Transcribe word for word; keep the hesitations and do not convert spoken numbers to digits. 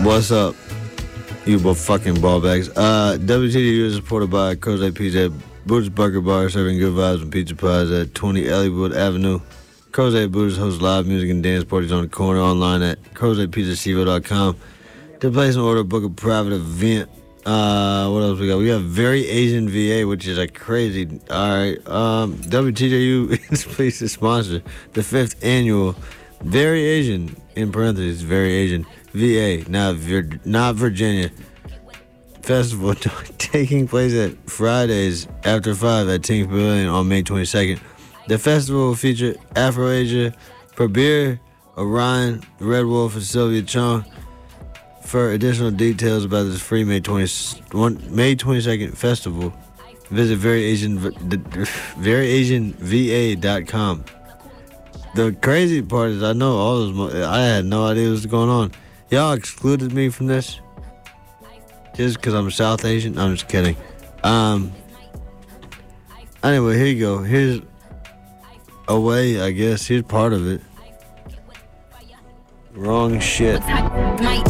What's up, you bo- fucking ballbags? Uh, W T D U is supported by Crozet Pizza, Buddha's Burger Bar, serving good vibes and pizza pies at twenty Elliowood Avenue. Crozet Buddha's hosts live music and dance parties on the corner, online at crozet pizza civo dot com. To place an order, book a private event. Uh, what else we got? We got Very Asian V A, which is a crazy. All right. Um, W T D U is pleased to sponsor the fifth annual Very Asian, in parentheses, Very Asian V A, not, Vir- not Virginia, festival taking place at Fridays after five at Tink Pavilion on May twenty-second. The festival will feature Afro-Asia, Prabir, Orion, Red Wolf, and Sylvia Chong. For additional details about this free May twentieth, May twenty-second festival, visit very asian very asian v a dot com. The crazy part is I know all those. Mo- I had no idea what was going on. Y'all excluded me from this just because I'm South Asian. I'm just kidding. Um. Anyway, here you go. Here's a way, I guess. Here's part of it. Wrong shit. Might